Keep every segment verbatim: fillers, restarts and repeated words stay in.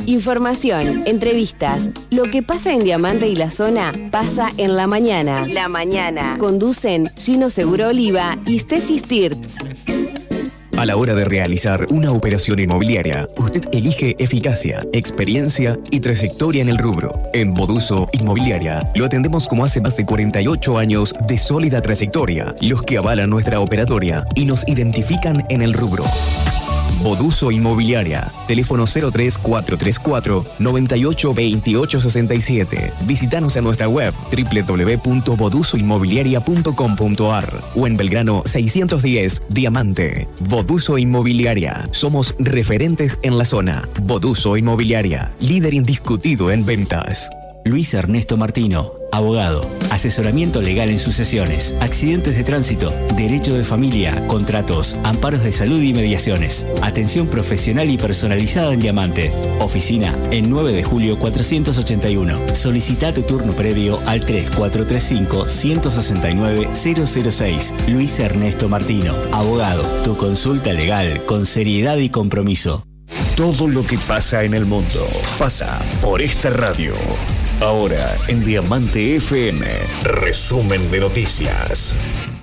Información, entrevistas. Lo que pasa en Diamante y la zona pasa en la mañana. La mañana. Conducen Gino Seguro Oliva y Steffi Stirtz. A la hora de realizar una operación inmobiliaria, usted elige eficacia, experiencia y trayectoria en el rubro. En Boduso Inmobiliaria lo atendemos como hace más de cuarenta y ocho años de sólida trayectoria, los que avalan nuestra operatoria y nos identifican en el rubro. Boduso Inmobiliaria, teléfono cero tres cuatro tres cuatro, nueve ocho dos ocho seis siete. Visítanos en nuestra web doble u doble u doble u punto boduso inmobiliaria punto com punto a r o en Belgrano seiscientos diez, Diamante. Boduso Inmobiliaria, somos referentes en la zona. Boduso Inmobiliaria, líder indiscutido en ventas. Luis Ernesto Martino, abogado, asesoramiento legal en sucesiones, accidentes de tránsito, derecho de familia, contratos, amparos de salud y mediaciones. Atención profesional y personalizada en Diamante. Oficina en nueve de julio cuatrocientos ochenta y uno. Solicita tu turno previo al tres cuatro tres cinco, uno seis nueve, cero cero seis. Luis Ernesto Martino, abogado. Tu consulta legal con seriedad y compromiso. Todo lo que pasa en el mundo pasa por esta radio. Ahora en Diamante F M, resumen de noticias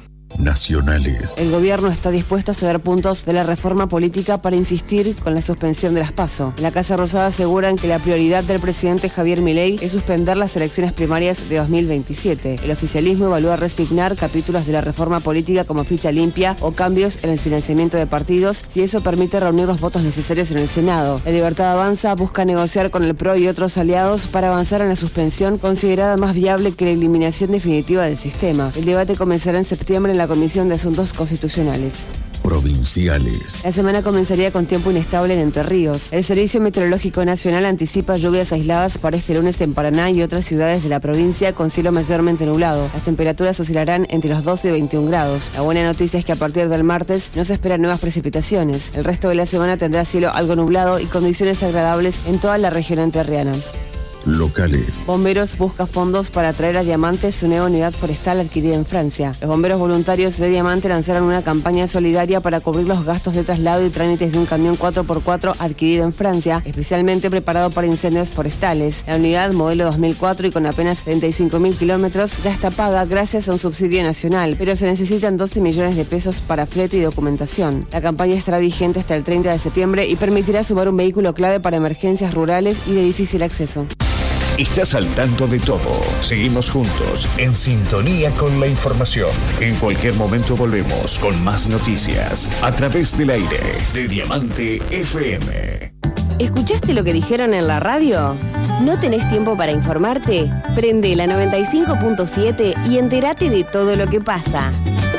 nacionales. El gobierno está dispuesto a ceder puntos de la reforma política para insistir con la suspensión de las PASO. En la Casa Rosada aseguran que la prioridad del presidente Javier Milei es suspender las elecciones primarias de dos mil veintisiete. El oficialismo evalúa resignar capítulos de la reforma política como ficha limpia o cambios en el financiamiento de partidos si eso permite reunir los votos necesarios en el Senado. La Libertad Avanza busca negociar con el P R O y otros aliados para avanzar en la suspensión considerada más viable que la eliminación definitiva del sistema. El debate comenzará en septiembre en la Comisión de Asuntos Constitucionales. Provinciales. La semana comenzaría con tiempo inestable en Entre Ríos. El Servicio Meteorológico Nacional anticipa lluvias aisladas para este lunes en Paraná y otras ciudades de la provincia con cielo mayormente nublado. Las temperaturas oscilarán entre los doce y veintiún grados. La buena noticia es que a partir del martes no se esperan nuevas precipitaciones. El resto de la semana tendrá cielo algo nublado y condiciones agradables en toda la región entrerriana. Locales. Bomberos busca fondos para traer a Diamante su nueva unidad forestal adquirida en Francia. Los bomberos voluntarios de Diamante lanzaron una campaña solidaria para cubrir los gastos de traslado y trámites de un camión cuatro por cuatro adquirido en Francia, especialmente preparado para incendios forestales. La unidad, modelo dos mil cuatro y con apenas treinta y cinco mil kilómetros, ya está paga gracias a un subsidio nacional, pero se necesitan doce millones de pesos para flete y documentación. La campaña estará vigente hasta el treinta de septiembre y permitirá sumar un vehículo clave para emergencias rurales y de difícil acceso. Estás al tanto de todo. Seguimos juntos, en sintonía con la información. En cualquier momento volvemos con más noticias a través del aire de Diamante F M. ¿Escuchaste lo que dijeron en la radio? ¿No tenés tiempo para informarte? Prende la noventa y cinco punto siete y entérate de todo lo que pasa.